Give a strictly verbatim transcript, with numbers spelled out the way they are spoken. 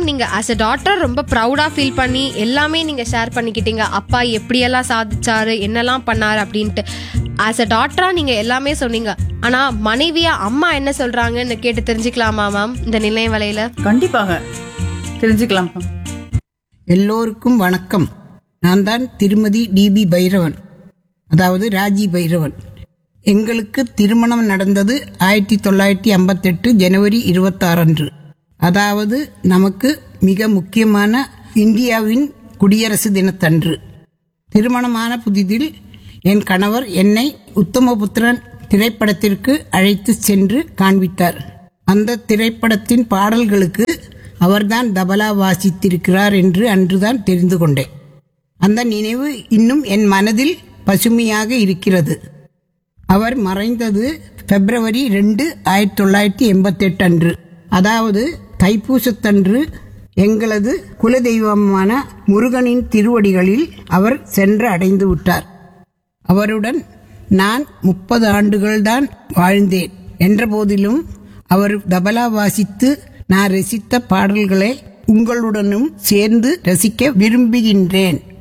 நீங்க as a daughter ரொம்ப ப்ரௌடா feel பண்ணி எல்லாமே நீங்க ஷேர் பண்ணிக்கிட்டீங்க. அப்பா எப்படியெல்லாம் சாதிச்சாரு, என்னெல்லாம் பண்ணாரு அப்படின்ட்டு. ஆஸ் அ டாட்டரா நீங்க எல்லாமே சொன்னீங்க. ஆனா மனைவியா அம்மா என்ன சொல்றாங்கன்னு கேட்டு தெரிஞ்சுக்கலாமா மேம் இந்த நிலைய வேலையில? கண்டிப்பாக தெரிஞ்சுக்கலாம். எல்லோருக்கும் வணக்கம். நான் தான் திருமதி டிபி பைரவன், அதாவது ராஜி பைரவன். எங்களுக்கு திருமணம் நடந்தது ஆயிரத்தி தொள்ளாயிரத்தி ஐம்பத்தெட்டு ஜனவரி இருபத்தாறு அன்று. அதாவது நமக்கு மிக முக்கியமான இந்தியாவின் குடியரசு தினத்தன்று. திருமணமான புதிதில் என் கணவர் என்னை உத்தமபுத்திரன் திரைப்படத்திற்கு அழைத்து சென்று காண்பித்தார். அந்த திரைப்படத்தின் பாடல்களுக்கு அவர்தான் தபலா வாசித்திருக்கிறார் என்று அன்றுதான் தெரிந்து கொண்டேன். அந்த நினைவு இன்னும் என் மனதில் பசுமையாக இருக்கிறது. அவர் மறைந்தது பிப்ரவரி ரெண்டு ஆயிரத்தி தொள்ளாயிரத்தி எண்பத்தி எட்டு அன்று, அதாவது தைப்பூசத்தன்று. எங்களது குலதெய்வமான முருகனின் திருவடிகளில் அவர் சென்று அடைந்து விட்டார். அவருடன் நான் முப்பது ஆண்டுகள்தான் வாழ்ந்தேன் என்ற போதிலும் அவர் தபலா வாசித்து நான் ரசித்த பாடல்களை உங்களுடனும் சேர்ந்து ரசிக்க விரும்புகின்றேன்.